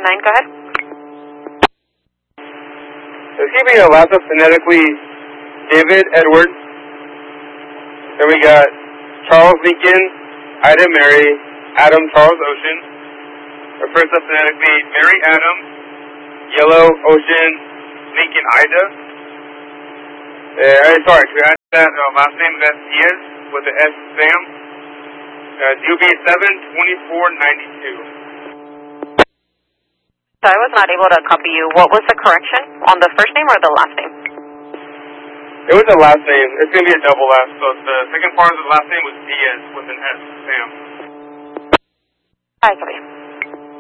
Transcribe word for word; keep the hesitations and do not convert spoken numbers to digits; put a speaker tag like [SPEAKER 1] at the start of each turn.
[SPEAKER 1] nine, go ahead.
[SPEAKER 2] It's going to be a last up phonetically David Edwards. Then we got Charles Lincoln, Ida Mary, Adam Charles Ocean. Our first up phonetically Mary Adam, Yellow Ocean, Lincoln Ida. Uh, sorry, to add that uh, last name that's Diaz with the S Sam. Uh, D B seven twenty-four ninety-two.
[SPEAKER 1] So I was not able to copy you. What was the correction on the first name or the last name?
[SPEAKER 2] It was the last name. It's going to be a double S. So the second part of the last name was Diaz with an S, Sam.
[SPEAKER 1] I copy.